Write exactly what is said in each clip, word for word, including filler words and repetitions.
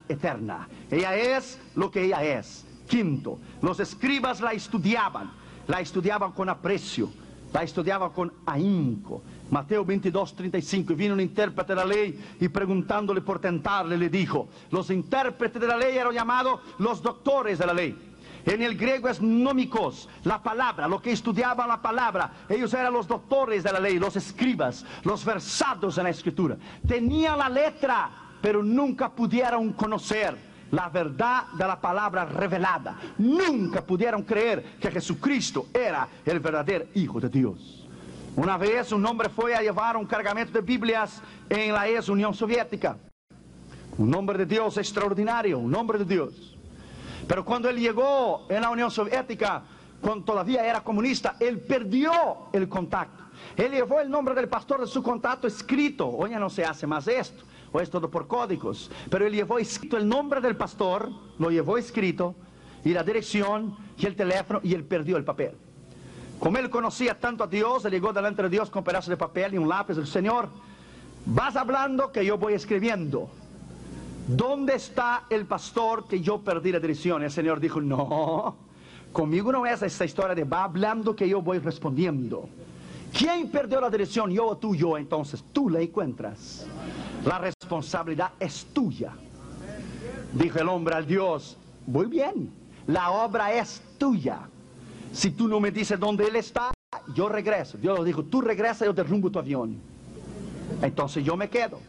eterna. Ella es lo que ella es. Quinto, los escribas la estudiaban, la estudiaban con aprecio, la estudiaban con ahínco. Mateo veintidós, treinta y cinco, y vino un intérprete de la ley y preguntándole por tentarle, le dijo, los intérpretes de la ley eran llamados los doctores de la ley. En el griego es nómicos, la palabra, lo que estudiaban la palabra. Ellos eran los doctores de la ley, los escribas, los versados en la escritura. Tenían la letra, pero nunca pudieron conocer la verdad de la palabra revelada. Nunca pudieron creer que Jesucristo era el verdadero Hijo de Dios. Una vez un hombre fue a llevar un cargamento de Biblias en la ex Unión Soviética. Un hombre de Dios extraordinario, un hombre de Dios. Pero cuando él llegó en la Unión Soviética, cuando todavía era comunista, él perdió el contacto. Él llevó el nombre del pastor de su contacto escrito. Hoy ya no se hace más esto, hoy es todo por códigos. Pero él llevó escrito el nombre del pastor, lo llevó escrito, y la dirección, y el teléfono, y él perdió el papel. Como él conocía tanto a Dios, él llegó delante de Dios con un pedazo de papel y un lápiz. El Señor, vas hablando que yo voy escribiendo. ¿Dónde está el pastor que yo perdí la dirección? El Señor dijo, no, conmigo no es esta historia de va hablando que yo voy respondiendo. ¿Quién perdió la dirección? Yo o tú, yo. Entonces tú la encuentras. La responsabilidad es tuya. Dijo el hombre al Dios, muy bien, la obra es tuya. Si tú no me dices dónde él está, yo regreso. Dios dijo, tú regresas, yo derrumbo tu avión. Entonces yo me quedo.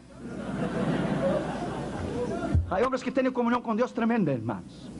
Hay hombres que tienen comunión con Dios tremenda, hermanos.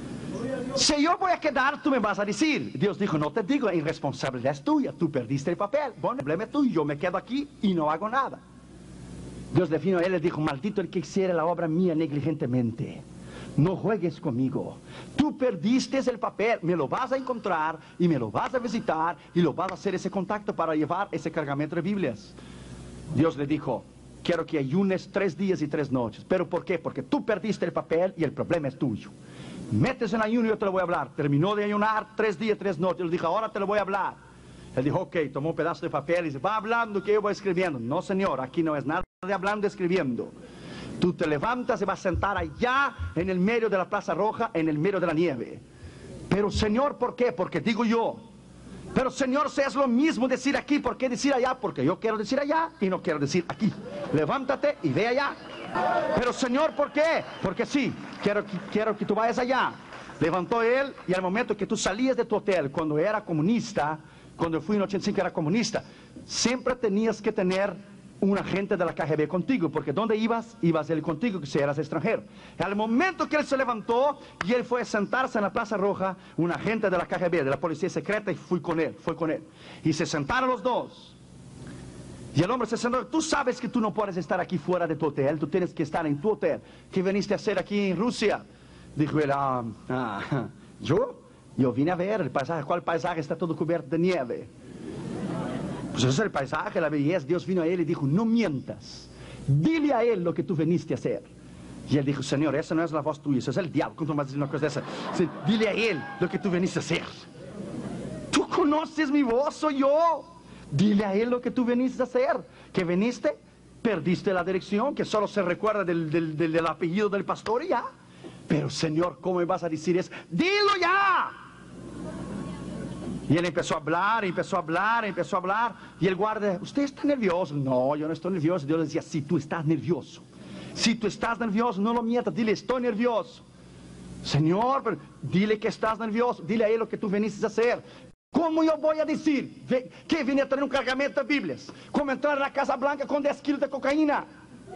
Si yo voy a quedar, tú me vas a decir. Dios dijo, no te digo, la irresponsabilidad es tuya. Tú perdiste el papel. Bueno, el problema es tuyo. Yo me quedo aquí y no hago nada. Dios le vino a él y le dijo, maldito el que hiciera la obra mía negligentemente. No juegues conmigo. Tú perdiste el papel. Me lo vas a encontrar y me lo vas a visitar y lo vas a hacer ese contacto para llevar ese cargamento de Biblias. Dios le dijo, quiero que ayunes tres días y tres noches. ¿Pero por qué? Porque tú perdiste el papel y el problema es tuyo. Metes en ayuno y yo te lo voy a hablar. Terminó de ayunar tres días, tres noches. Le dijo, ahora te lo voy a hablar. Él dijo, ok, tomó un pedazo de papel y dice, va hablando que yo voy escribiendo. No, señor, aquí no es nada de hablando, escribiendo. Tú te levantas y vas a sentar allá en el medio de la Plaza Roja, en el medio de la nieve. Pero, Señor, ¿por qué? Porque digo yo. Pero, Señor, si es lo mismo decir aquí, ¿por qué decir allá? Porque yo quiero decir allá y no quiero decir aquí. Levántate y ve allá. Pero, Señor, ¿por qué? Porque sí, quiero, quiero que tú vayas allá. Levantó él y al momento que tú salías de tu hotel, cuando era comunista, cuando fui en ochenta y cinco era comunista, siempre tenías que tener un agente de la K G B contigo, porque donde ibas, ibas él contigo, que si eras extranjero. Al momento que él se levantó y él fue a sentarse en la Plaza Roja, un agente de la K G B, de la policía secreta, y fui con él, fue con él. Y se sentaron los dos. Y el hombre se sentó, tú sabes que tú no puedes estar aquí fuera de tu hotel, tú tienes que estar en tu hotel. ¿Qué viniste a hacer aquí en Rusia? Dijo él, ah, ah, ¿yo? Yo vine a ver el paisaje. ¿Cuál paisaje? Está todo cubierto de nieve. Pues ese es el paisaje, la belleza. Dios vino a él y dijo, no mientas, dile a él lo que tú viniste a hacer. Y él dijo, Señor, esa no es la voz tuya, eso es el diablo. ¿Cómo tú vas a decir una cosa de esa? Sí, dile a él lo que tú viniste a hacer. Tú conoces mi voz, soy yo. Dile a él lo que tú viniste a hacer. Que viniste, perdiste la dirección, que solo se recuerda del, del, del, del apellido del pastor y ya. Pero, Señor, ¿cómo me vas a decir eso? ¡Dilo ya! Y él empezó a hablar, empezó a hablar, empezó a hablar. Y el guardia, ¿usted está nervioso? No, yo no estoy nervioso. Dios le decía, si tú estás nervioso, si tú estás nervioso, no lo mientas, dile, estoy nervioso. Señor, pero dile que estás nervioso, dile a él lo que tú viniste a hacer. ¿Cómo yo voy a decir que vine a tener un cargamento de Biblias? ¿Cómo entrar a la Casa Blanca con diez kilos de cocaína?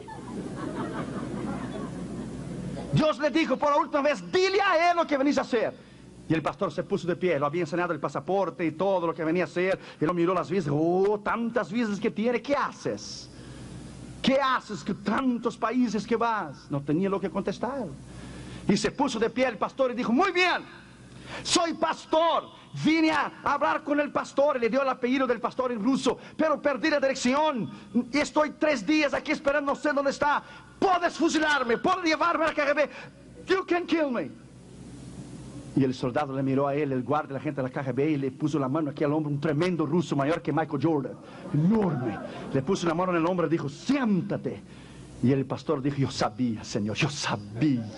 Dios le dijo por la última vez, dile a él lo que venís a hacer. Y el pastor se puso de pie, lo había enseñado el pasaporte y todo lo que venía a hacer. Y lo miró las visas, oh, tantas visas que tiene, ¿qué haces? ¿Qué haces que tantos países que vas? No tenía lo que contestar. Y se puso de pie el pastor y dijo, muy bien, soy pastor, vine a hablar con el pastor, y le dio el apellido del pastor en ruso, pero perdí la dirección, y estoy tres días aquí esperando, no sé dónde está. Puedes fusilarme, puedes llevarme a la K G B, you can kill me. Y el soldado le miró a él, el guardia, la gente de la K G B, y le puso la mano aquí al hombro, un tremendo ruso mayor que Michael Jordan, enorme. Le puso la mano en el hombro y dijo, siéntate. Y el pastor dijo, yo sabía, Señor, yo sabía.